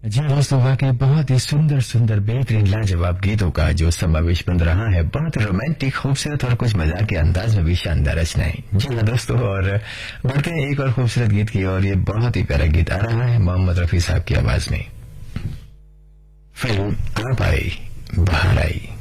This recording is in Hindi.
जी दोस्तों, वाकई बहुत ही सुंदर सुंदर बेहतरीन लाजवाब गीतों का जो समावेश बन रहा है, बहुत रोमांटिक, खूबसूरत और कुछ मजाक के अंदाज में भी शानदार रचनाएं। जी हाँ दोस्तों, और बढ़ते हैं एक और खूबसूरत गीत की और ये बहुत ही प्यारा गीत आ रहा है मोहम्मद रफी साहब की आवाज में। फिल्म आप आई बाहर आई।